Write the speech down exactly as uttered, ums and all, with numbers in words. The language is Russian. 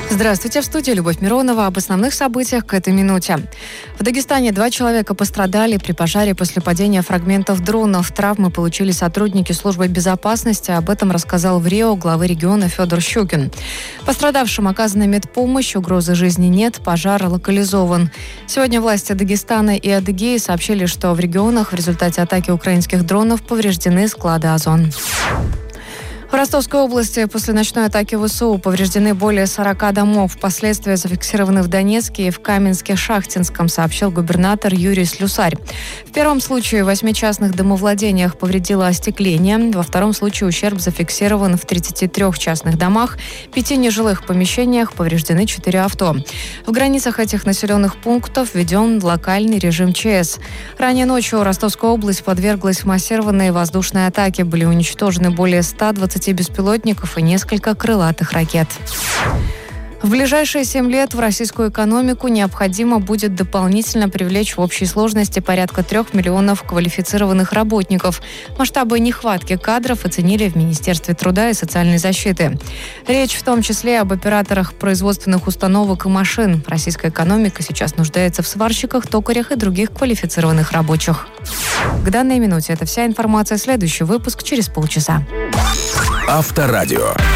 Здравствуйте, в студии Любовь Миронова. Об основных событиях к этой минуте. В Дагестане два человека пострадали при пожаре после падения фрагментов дронов. Травмы получили сотрудники службы безопасности. Об этом рассказал в Рио глава региона Федор Щукин. Пострадавшим оказана медпомощь, угрозы жизни нет, пожар локализован. Сегодня власти Дагестана и Адыгеи сообщили, что в регионах в результате атаки украинских дронов повреждены склады «Озон». В Ростовской области после ночной атаки ВСУ повреждены более сорока домов. Последствия зафиксированы в Донецке и в Каменске-Шахтинском, сообщил губернатор Юрий Слюсарь. В первом случае в восьми частных домовладениях повредило остекление. Во втором случае ущерб зафиксирован в тридцати трёх частных домах. В пяти нежилых помещениях повреждены четыре авто. В границах этих населенных пунктов введен локальный режим ЧС. Ранее ночью Ростовская область подверглась массированной воздушной атаке. Были уничтожены более ста двадцати беспилотников и несколько крылатых ракет. В ближайшие семь лет в российскую экономику необходимо будет дополнительно привлечь в общей сложности порядка трех миллионов квалифицированных работников. Масштабы нехватки кадров оценили в Министерстве труда и социальной защиты. Речь в том числе об операторах производственных установок и машин. Российская экономика сейчас нуждается в сварщиках, токарях и других квалифицированных рабочих. К данной минуте это вся информация. Следующий выпуск через полчаса. Авторадио.